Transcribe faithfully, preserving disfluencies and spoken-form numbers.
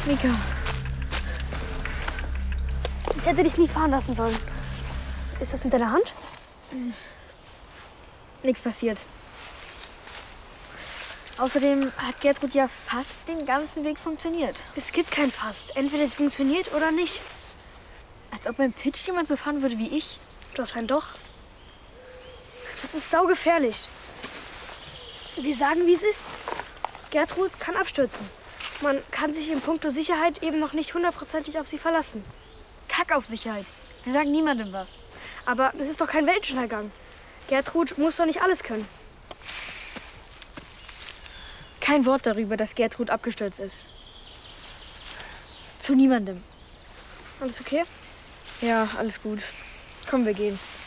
Mika. Ich hätte dich nie fahren lassen sollen. Ist das mit deiner Hand? Nichts passiert. Außerdem hat Gertrud ja fast den ganzen Weg funktioniert. Es gibt kein Fast. Entweder es funktioniert oder nicht. Als ob beim Pitch jemand so fahren würde wie ich. Du hast ein Doch. Das ist saugefährlich. Wir sagen, wie es ist. Gertrud kann abstürzen. Man kann sich in puncto Sicherheit eben noch nicht hundertprozentig auf sie verlassen. Kack auf Sicherheit. Wir sagen niemandem was. Aber es ist doch kein Weltuntergang. Gertrud muss doch nicht alles können. Kein Wort darüber, dass Gertrud abgestürzt ist. Zu niemandem. Alles okay? Ja, alles gut. Komm, wir gehen.